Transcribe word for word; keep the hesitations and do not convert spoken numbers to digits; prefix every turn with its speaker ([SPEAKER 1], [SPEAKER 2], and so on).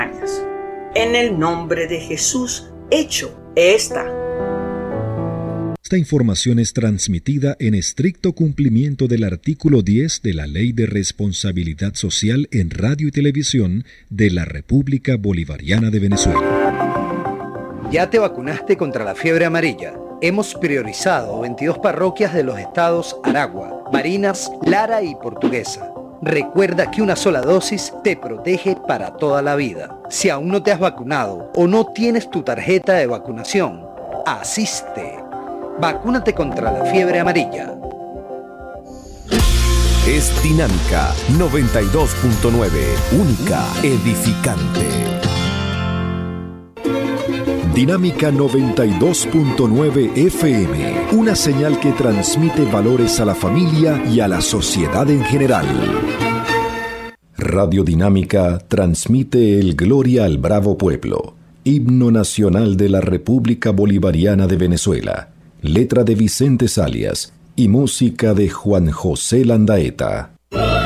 [SPEAKER 1] En el nombre de Jesús, hecho está.
[SPEAKER 2] Esta información es transmitida en estricto cumplimiento del artículo diez de la Ley de Responsabilidad Social en Radio y Televisión de la República Bolivariana de Venezuela.
[SPEAKER 3] ¿Ya te vacunaste contra la fiebre amarilla? Hemos priorizado veintidós parroquias de los estados Aragua, Barinas, Lara y Portuguesa. Recuerda que una sola dosis te protege para toda la vida. Si aún no te has vacunado o no tienes tu tarjeta de vacunación, asiste. Vacúnate contra la fiebre amarilla.
[SPEAKER 4] Es Dinámica noventa y dos punto nueve, única, edificante.
[SPEAKER 2] Dinámica noventa y dos punto nueve F M, una señal que transmite valores a la familia y a la sociedad en general. Radio Dinámica transmite el Gloria al Bravo Pueblo, himno nacional de la República Bolivariana de Venezuela, letra de Vicente Salias y música de Juan José Landaeta.